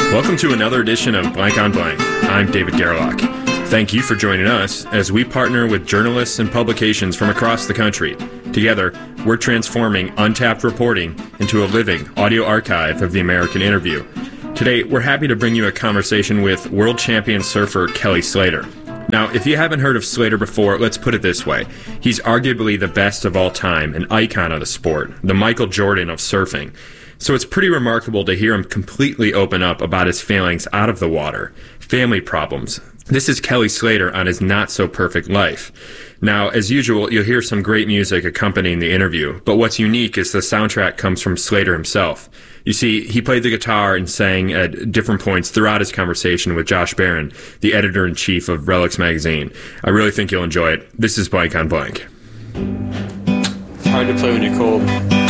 Welcome to another edition of Blank on Blank. I'm David Gerlach. Thank you for joining us as we partner with journalists and publications from across the country. Together, we're transforming untapped reporting into a living audio archive of the American interview. Today, we're happy to bring you a conversation with world champion surfer Kelly Slater. Now, if you haven't heard of Slater before, let's put it this way. He's arguably the best of all time, an icon of the sport, the Michael Jordan of surfing. So it's pretty remarkable to hear him completely open up about his failings out of the water, family problems. This is Kelly Slater on his not-so-perfect life. Now, as usual, you'll hear some great music accompanying the interview, but what's unique is the soundtrack comes from Slater himself. You see, he played the guitar and sang at different points throughout his conversation with Josh Barron, the editor-in-chief of Relics magazine. I really think you'll enjoy it. This is Blank on Blank. It's hard to play when you're cold.